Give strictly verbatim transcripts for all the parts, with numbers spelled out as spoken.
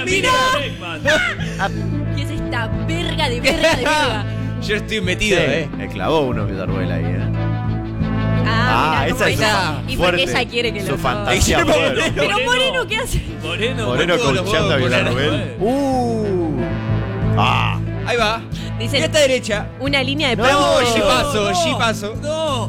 mira. ¿Qué es esta verga de verga de verga? Yo estoy metido, Sí, eh. me clavó uno Villarruel ahí, eh. Ah, Ah, mirá cómo esa es ella- Y fuerte. porque ella quiere que Su lo fantasía. Moreno. fuerte. Pero Moreno, ¿qué hace? Moreno. Moreno Boludo, coachando a lo puedo Villarruel. poner. Uh. Ah. Ahí va. Dicen- Y esta derecha. Una línea de No, No, Trump. G paso, no. G paso. No.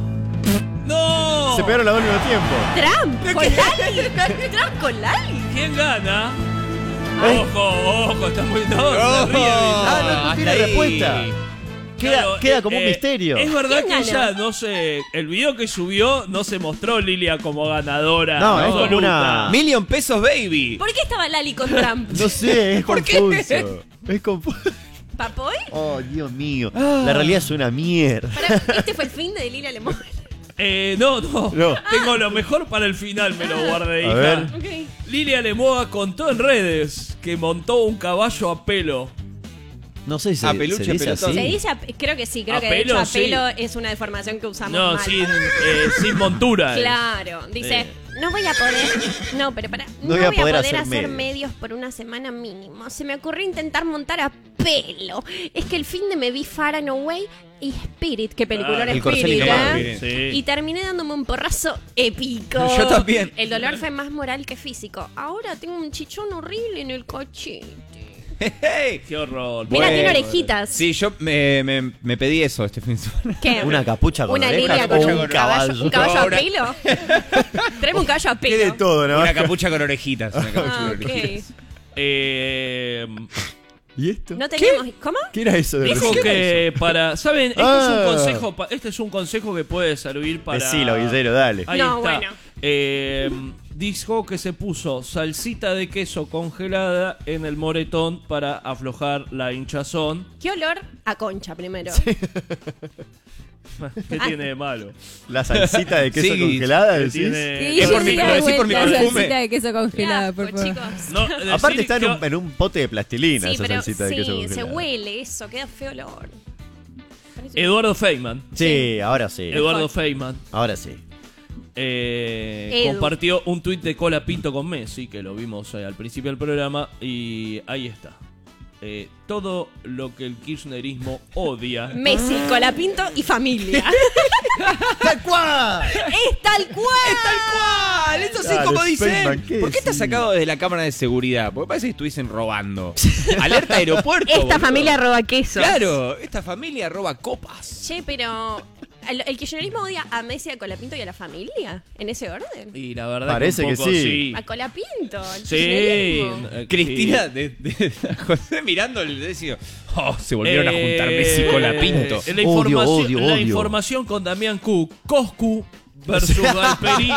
No. Se pegaron los dos al mismo tiempo. Trump con Lali. Trump con Lali. ¿Quién gana? Ay. Ojo, ojo, está muy... No, No. se ríe, Ah, no, no hasta tiene ahí. respuesta. Queda, Claro, queda eh, como un eh, misterio. Es verdad ¿Quién que gana? ella no sé. El video que subió no se mostró Lilia como ganadora. No, es absoluta. como una- Million pesos, baby. ¿Por qué estaba Lali con Trump? No sé, es ¿Por qué? confuso. Es confuso. ¿Papoy? Oh, Dios mío. La realidad es una mierda. Pará, ¿este fue el fin de Lilia Lemón? Eh, no, no, No. Tengo lo mejor para el final, me lo guardé, A hija. ver. Ok. Lilia Lemoa contó en redes que montó un caballo a pelo. No sé si se, A peluche, se dice pelotón. así. Se dice, a- creo que sí, creo A que de pelo, hecho a sí. pelo es una deformación que usamos No, mal. sin, eh, sin montura. Claro, dice, Eh. no voy a poder, no, pero para, no, voy voy a a poder poder, hacer hacer, medios. medios por una semana mínimo. Se me ocurrió intentar montar a pelo. Es que el fin de me vi Far and Away y Spirit, que película Ah, era el corcel Spirit, indomable. ¿eh? Sí. Y terminé dándome un porrazo épico. Yo también. El dolor fue más moral que físico. Ahora tengo un chichón horrible en el cochete. Hey. Qué horror. Mira, Bueno. tiene orejitas. Sí, yo me, me, me pedí eso este fin de semana. ¿Qué? Una capucha con Una orejas Lilia o con un un caballo, un caballo a Ahora- pelo. Traeme un caballo a ¿Qué de pelo. todo, no? Una capucha con orejitas. Una capucha Ah, con ok. orejitas. Eh, ¿Y esto? No teníamos. ¿Cómo? ¿Qué era eso de dijo recién? que para. ¿Saben? Este Ah. es un consejo. pa- Este es un consejo que puede servir para. Decilo, Guillero, dale. Ahí No, está. bueno. Eh, dijo que se puso salsita de queso congelada en el moretón para aflojar la hinchazón. ¿Qué olor? A concha primero. ¿Qué tiene de malo? La salsita de queso Sí, congelada, ¿Qué decís. tiene- Sí, Es por mi- sí, lo decís por mi vuelta, perfume. salsita de queso congelada, Qué por asco, favor. chicos. No, Aparte decir está en que- un, en un pote de plastilina Sí, esa pero salsita de queso sí, congelada. se huele eso, queda feo olor. Parece- Eduardo Feynman. Sí, ahora sí. Eduardo Feynman. Ahora sí. eh, Edu. compartió un tuit de Cola Pinto con Messi, que lo vimos eh, al principio del programa, y ahí está. Eh, todo lo que el kirchnerismo odia. Messi, Colapinto y familia. ¡Tal cual! ¡Es tal cual! ¡Es tal cual! Eso sí, Dale, como dicen. Feynman, ¿qué ¿Por qué está decís? sacado desde la cámara de seguridad? Porque parece que estuviesen robando. Alerta aeropuerto. Esta boludo. familia roba queso. Claro, esta familia roba copas. Che, pero. ¿El, el kirchnerismo odia a Messi, a Colapinto y a la familia? ¿En ese orden? Y la verdad Parece que, un que poco sí. A Colapinto. el Sí. kirchnerismo. eh, Cristina, sí. de, de- José mirando el decía, oh, se volvieron Eh, a juntar Messi con la Pinto. eh, La, Odio, información, odio, la odio. información con Damián Cook. Coscu versus Galperín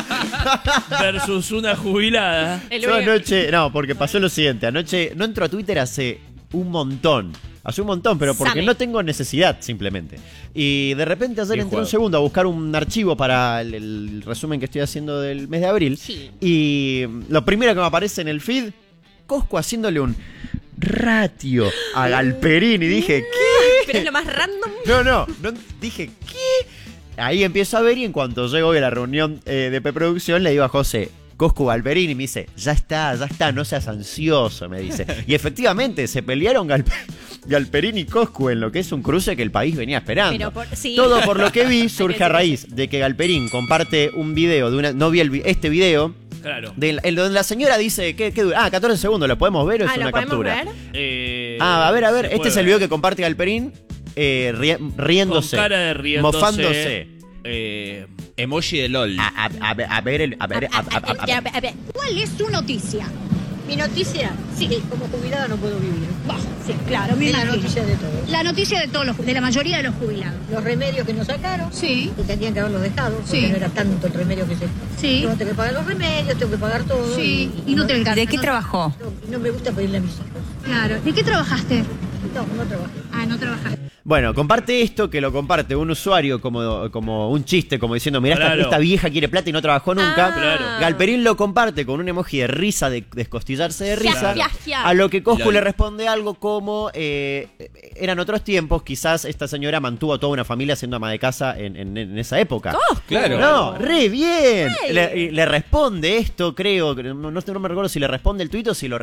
versus una jubilada. El Yo único- anoche, no, porque pasó lo siguiente. Anoche no entro a Twitter hace un montón. Hace un montón, pero porque Same. no tengo necesidad, simplemente. Y de repente ayer Bien entré jugado. un segundo a buscar un archivo para el, el resumen que estoy haciendo del mes de abril. Sí. Y lo primero que me aparece en el feed, Coscu haciéndole un ratio a Galperín. Y dije, ¿qué? Pero es lo más random. No, no, no dije, ¿qué? Ahí empiezo a ver y en cuanto llego hoy a la reunión eh, de preproducción le digo a José, Coscu Galperín, y me dice, ya está, ya está, no seas ansioso, me dice. Y efectivamente, se pelearon Galpe- Galperín y Coscu en lo que es un cruce que el país venía esperando. Pero por- sí. Todo por lo que vi surge que a decir raíz de que Galperín comparte un video de una, no vi el vi- este video, Claro. de, en donde la señora dice, ¿qué, qué dura? Ah, catorce segundos, ¿lo podemos ver o es Ah, una ¿lo podemos captura? ver? Eh, Ah, a ver, a ver, se este puede es el ver. video que comparte Galperín eh, rie- riéndose, Con cara de riéndose. mofándose. Eh, Emoji de LOL. A, a- a ver, a ver, el- a ver, a, a- a- a- Ya, a ver. ¿Cuál es su noticia? Mi noticia, sí, como jubilada no puedo vivir. Bah, sí, claro, me Es la imagino. noticia de todos. La noticia de todos los, de la mayoría de los jubilados. Los remedios que nos sacaron, Sí, que tendrían que haberlos dejado, porque Sí. no era tanto el remedio que se... sí, Yo tengo que pagar los remedios, tengo que pagar todo. sí. Y no te alcanza. ¿De qué no- trabajó? No, no me gusta pedirle a mis hijos. Claro. ¿De qué trabajaste? No, no trabajo. Ah, no trabajaste. Bueno, comparte esto que lo comparte un usuario como, como un chiste, como diciendo, mirá, esta- Claro. esta, vieja quiere plata y no trabajó nunca. Ah. Claro. Galperín lo comparte con un emoji de risa, de descostillarse de risa. Ya, ya, ya. A lo que Coscu Lol. le responde algo como, eh, eran otros tiempos, quizás esta señora mantuvo a toda una familia siendo ama de casa en, en- en esa época. Claro. No, re bien. Le, y le responde esto, creo, que no, no, no me recuerdo si le responde el tuit o si lo